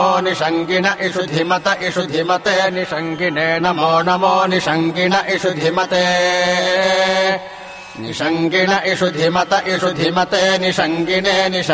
निषङ्गिन इषु धिमत इषु धिमते निषङ्गिने Namo Namo निषङ्गिन इषु धिमते निषङ्गिन इषु धिमत इषु धिमते निषङ्गिने